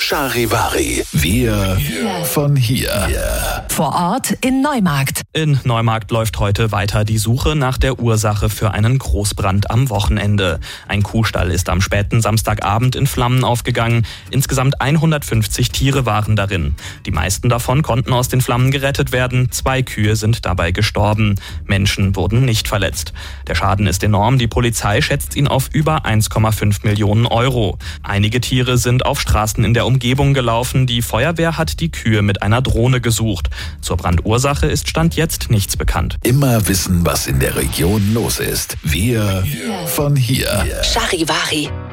Charivari. Wir von hier. Vor Ort in Neumarkt. In Neumarkt läuft heute weiter die Suche nach der Ursache für einen Großbrand am Wochenende. Ein Kuhstall ist am späten Samstagabend in Flammen aufgegangen. Insgesamt 150 Tiere waren darin. Die meisten davon konnten aus den Flammen gerettet werden. 2 Kühe sind dabei gestorben. Menschen wurden nicht verletzt. Der Schaden ist enorm. Die Polizei schätzt ihn auf über 1,5 Millionen Euro. Einige Tiere sind auf Straßen in der Umgebung gelaufen. Die Feuerwehr hat die Kühe mit einer Drohne gesucht. Zur Brandursache ist Stand jetzt nichts bekannt. Immer wissen, was in der Region los ist. Wir von hier. Charivari.